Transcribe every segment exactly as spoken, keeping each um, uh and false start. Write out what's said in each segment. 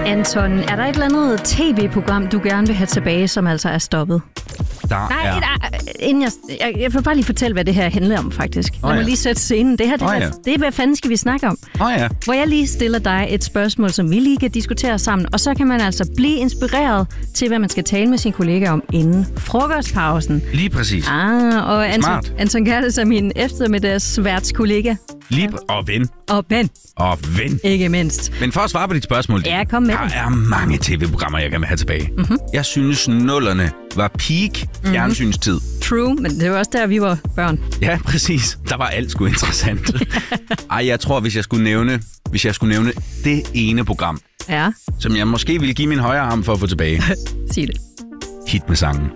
Anton, er der et eller andet tv-program, du gerne vil have tilbage, som altså er stoppet? Der Nej, er... der, inden jeg, jeg, jeg vil bare lige fortælle, hvad det her handler om, faktisk. Lad oh, ja. mig lige sætte scenen. Det her, det, oh, her, ja. det er, hvad fanden skal vi snakke om? Oh, ja. Hvor jeg lige stiller dig et spørgsmål, som vi lige kan diskutere sammen, og så kan man altså blive inspireret til, hvad man skal tale med sin kollega om inden frokostpausen. Lige præcis. Ah, og Anton, Smart. Anton Gertes er min eftermiddagsværtskollega. Lige pr- og ven. Og ven. Og ven. Ikke mindst. Men for at svare på dit spørgsmål, Ja, kom med der det. er mange tv-programmer, jeg gerne vil have tilbage. Mm-hmm. Jeg synes, nullerne var peak fjernsynstid. True, men det var også der, vi var børn. Ja, præcis. Der var alt sgu interessant. Ej, jeg tror, hvis jeg skulle nævne, hvis jeg skulle nævne det ene program, Ja, som jeg måske ville give min højre arm for at få tilbage. sig det. Hit med sangen.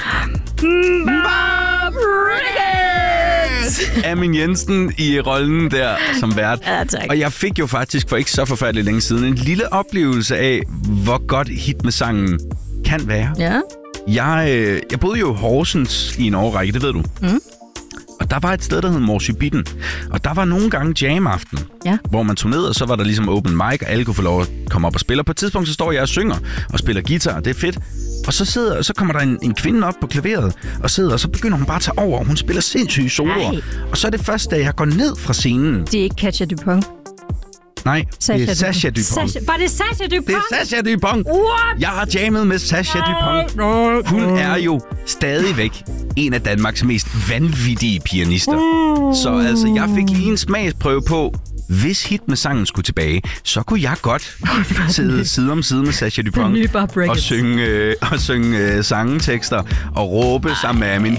Amin Jensen i rollen der som vært. Ja, tak. Og jeg fik jo faktisk for ikke så forfærdeligt længe siden en lille oplevelse af, hvor godt Hit med sangen kan være. Ja. Jeg, øh, jeg boede jo i Horsens i en årrække, det ved du. Mm. Og der var et sted, der hed Morsøbitten. Og der var nogle gange jam-aften, Ja. hvor man tog ned, og så var der ligesom open mic, og alle kunne få lov at komme op og spille. Og på et tidspunkt, så står jeg og synger og spiller guitar, og det er fedt. Og så, sidder, så kommer der en, en kvinde op på klaveret og sidder, og så begynder hun bare at tage over, og hun spiller sindssyge soloer. Ej. Og så er det først, da jeg går ned fra scenen. Det er ikke Katja Dupont. Nej, Sasha det er Sasha Dupont. Sasha, var det Sasha Dupont? Det er Sasha Dupont. What? Jeg har jammet med Sasha Dupont. Hun er jo stadigvæk en af Danmarks mest vanvittige pianister. Så altså, jeg fik lige en smagsprøve på, hvis Hit med sangen skulle tilbage, så kunne jeg godt sidde side om side med Sasha Dupont nye Bob Ricketts. og synge, øh, og synge øh, sangetekster og råbe sammen med min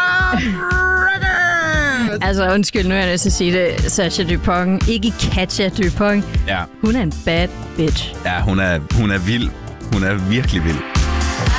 Altså, undskyld, nu er jeg nødt til at sige det. Sasha Dupont, ikke Katja Dupont. Ja, Hun er en bad bitch. ja hun, er, hun er vild. Hun er virkelig vild.